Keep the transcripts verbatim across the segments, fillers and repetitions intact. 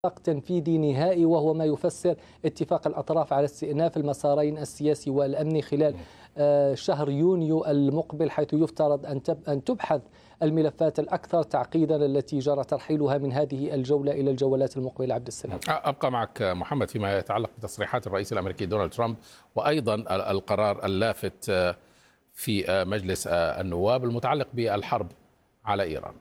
تنفيذي نهائي، وهو ما يفسر اتفاق الأطراف على استئناف المسارين السياسي والأمني خلال شهر يونيو المقبل، حيث يفترض أن تبحث الملفات الأكثر تعقيدا التي جرى ترحيلها من هذه الجولة إلى الجولات المقبلة. عبد السلام، أبقى معك محمد فيما يتعلق بتصريحات الرئيس الأمريكي دونالد ترامب، وأيضا القرار اللافت في مجلس النواب المتعلق بالحرب على إيران.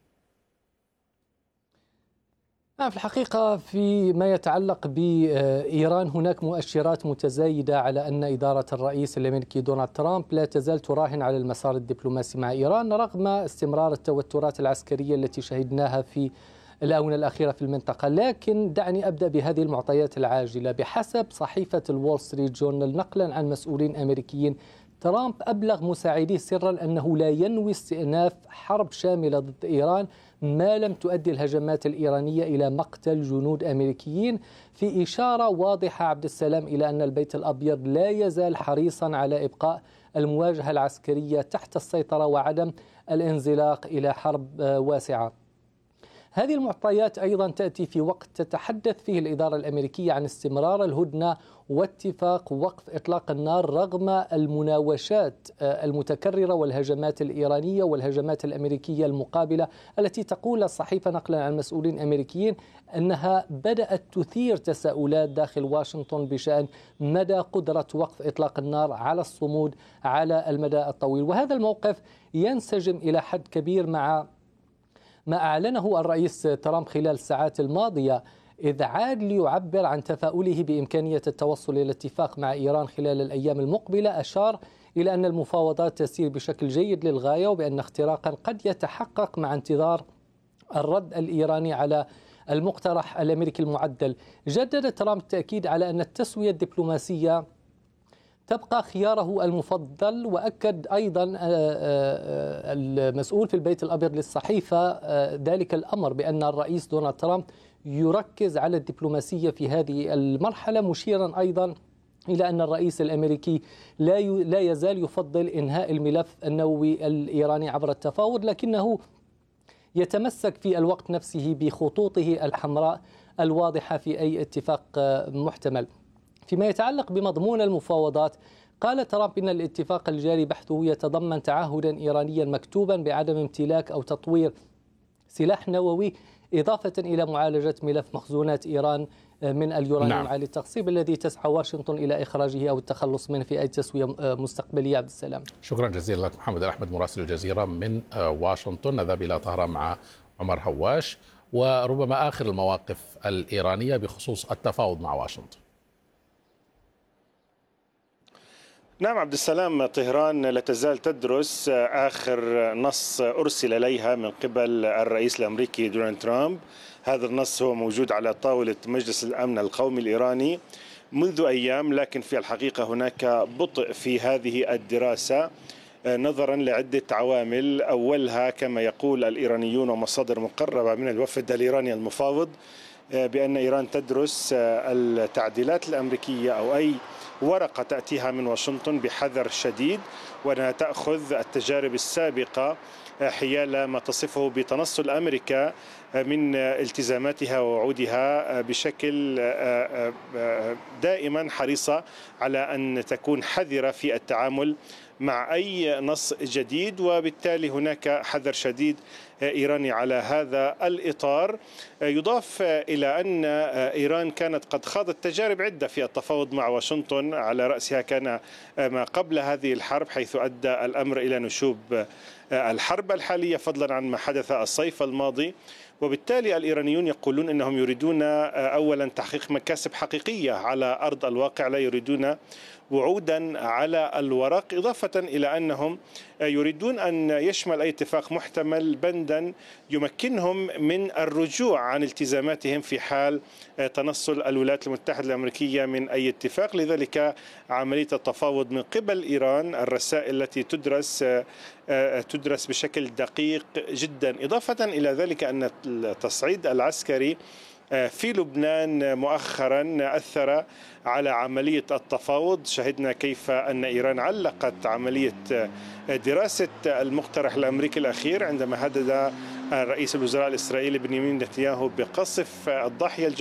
في الحقيقة فيما يتعلق بإيران هناك مؤشرات متزايدة على أن إدارة الرئيس الأمريكي دونالد ترامب لا تزال تراهن على المسار الدبلوماسي مع إيران رغم استمرار التوترات العسكرية التي شهدناها في الآونة الأخيرة في المنطقة. لكن دعني أبدأ بهذه المعطيات العاجلة. بحسب صحيفة الول ستريت جورنال نقلا عن مسؤولين أمريكيين، ترامب أبلغ مساعديه سرا أنه لا ينوي استئناف حرب شاملة ضد إيران ما لم تؤدي الهجمات الإيرانية إلى مقتل جنود أمريكيين، في إشارة واضحة عبد السلام إلى أن البيت الأبيض لا يزال حريصا على إبقاء المواجهة العسكرية تحت السيطرة وعدم الانزلاق إلى حرب واسعة. هذه المعطيات أيضا تأتي في وقت تتحدث فيه الإدارة الأمريكية عن استمرار الهدنة واتفاق وقف إطلاق النار رغم المناوشات المتكررة والهجمات الإيرانية والهجمات الأمريكية المقابلة، التي تقول الصحيفة نقلا عن مسؤولين أمريكيين أنها بدأت تثير تساؤلات داخل واشنطن بشأن مدى قدرة وقف إطلاق النار على الصمود على المدى الطويل. وهذا الموقف ينسجم إلى حد كبير مع ما أعلنه الرئيس ترامب خلال الساعات الماضية، إذ عاد ليعبر عن تفاؤله بإمكانية التوصل إلى اتفاق مع إيران خلال الأيام المقبلة. أشار إلى أن المفاوضات تسير بشكل جيد للغاية، وبأن اختراقا قد يتحقق مع انتظار الرد الإيراني على المقترح الأمريكي المعدل. جدد ترامب التأكيد على أن التسوية الدبلوماسية تبقى خياره المفضل، وأكد أيضا المسؤول في البيت الأبيض للصحيفة ذلك الأمر بأن الرئيس دونالد ترامب يركز على الدبلوماسية في هذه المرحلة، مشيرا أيضا إلى أن الرئيس الأمريكي لا لا يزال يفضل إنهاء الملف النووي الإيراني عبر التفاوض، لكنه يتمسك في الوقت نفسه بخطوطه الحمراء الواضحة في أي اتفاق محتمل. فيما يتعلق بمضمون المفاوضات، قال ترامب إن الاتفاق الجاري بحثه يتضمن تعهدا إيرانيا مكتوبا بعدم امتلاك أو تطوير سلاح نووي، إضافة إلى معالجة ملف مخزونات إيران من اليورانيوم نعم. عالي التخصيب الذي تسعى واشنطن إلى إخراجه أو التخلص منه في أي تسوية مستقبلية. عبد السلام، شكرا جزيلا لك محمد الأحمد مراسل الجزيرة من واشنطن. نذهب إلى طهران مع عمر هواش، وربما آخر المواقف الإيرانية بخصوص التفاوض مع واشنطن. نعم عبد السلام، طهران لا تزال تدرس آخر نص أرسل إليها من قبل الرئيس الأمريكي دونالد ترامب. هذا النص هو موجود على طاولة مجلس الأمن القومي الإيراني منذ أيام، لكن في الحقيقة هناك بطء في هذه الدراسة نظرا لعدة عوامل. أولها كما يقول الإيرانيون ومصادر مقربة من الوفد الإيراني المفاوض بأن إيران تدرس التعديلات الأمريكية أو أي ورقة تأتيها من واشنطن بحذر شديد، وأنها تأخذ التجارب السابقة حيال ما تصفه بتنصل أمريكا من التزاماتها ووعودها بشكل دائما حريصة على أن تكون حذرة في التعامل مع أي نص جديد، وبالتالي هناك حذر شديد إيراني على هذا الإطار. يضاف إلى أن إيران كانت قد خاضت تجارب عدة في التفاوض مع واشنطن، على رأسها كان ما قبل هذه الحرب حيث أدى الأمر إلى نشوب الحرب الحالية فضلا عن ما حدث الصيف الماضي. وبالتالي الإيرانيون يقولون أنهم يريدون أولا تحقيق مكاسب حقيقية على أرض الواقع، لا يريدون وعودا على الورق، إضافة إلى أنهم يريدون أن يشمل أي اتفاق محتمل بندا يمكنهم من الرجوع عن التزاماتهم في حال تنصل الولايات المتحدة الأمريكية من أي اتفاق. لذلك عملية التفاوض من قبل إيران، الرسائل التي تدرس تدرس بشكل دقيق جدا. إضافة إلى ذلك أن التصعيد العسكري في لبنان مؤخرا أثر على عملية التفاوض. شهدنا كيف أن إيران علقت عملية دراسة المقترح الأمريكي الأخير عندما هدد رئيس الوزراء الإسرائيلي بنيامين نتنياهو بقصف الضاحية